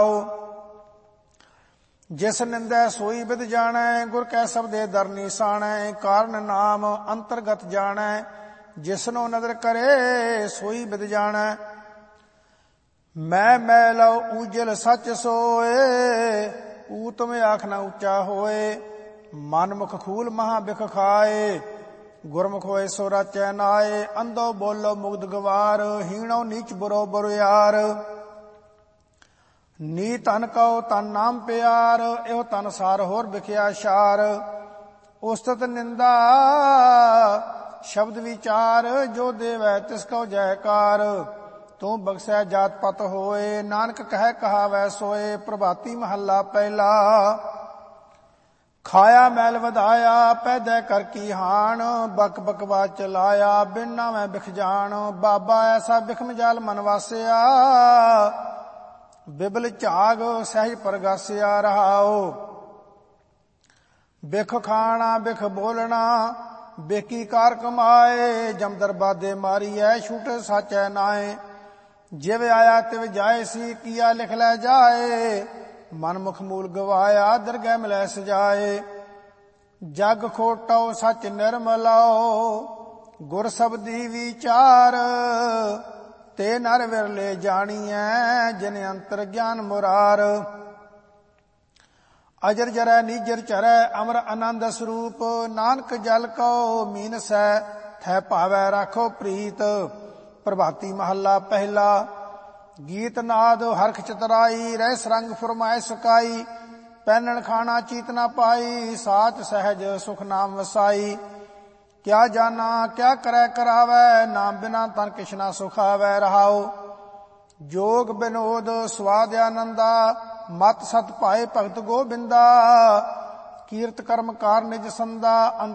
जिस निंदै सोई विद जाणै, गुर कै शब्दे दर निशाणै। कारण नाम अंतरगत जाणै, जिसनो नदर करे सोई विद जाणै। मैं मैल ऊजल सच सोए, ऊतम आख न ऊंचा होए। मन मुख खूल महा बिख खाए, गुरमुख होए सो राचै नाए। अंधो बोलो मुग्ध गवार, हीणो नीच बुरो बुरियार। नी तन कहो तन नाम प्यार, एहो तन सार होर बिखिया शार। उस्तत निंदा शब्द विचार, जो देवै तिसको जयकार। तू बख्शै जात पत होए, नानक कह कहावै सोए। प्रभाती महला पहला। खाया मैल वधाया, पैदा कर की हाण। बक बकवा चलाया, बिन नामै बिख जान। बाबा ऐसा बिख मजाल मन वासिया, बिबल झाग सहज परगासिया रहाओ। बिख खाना बिख बोलना, बेकी कार कमाए। जम दरबादे मारिए, छूटे साचै नाए। जिव आया तिव जाए सी, किया लिख लै जाए। मन मुख मूल गवाया, दरगह मिलै सजाए। जग खोटो सच निर्मलाओ, गुर शब्दी विचार। ते नर विरले जानिए, जिन अंतर ज्ञान मुरार। अजर जरै नीजर चरै, अमर आनंद स्वरूप। नानक जल को मीनसै, थै भावै राखो प्रीत। प्रभाती महला पहला। गीत नाद हरख चतराई, रहस रंग फुरमाए सकाई। पैनन खाना चीत न पाई, साच सहज सुख नाम वसाई। क्या जाना क्या करै करावै, नाम बिना तन किछ ना सुखावै रहाओ। जोग बिनोद स्वाद आनंदा, मत सत पाए भगत गोबिंदा। कीर्त कर्म कार निज संदा,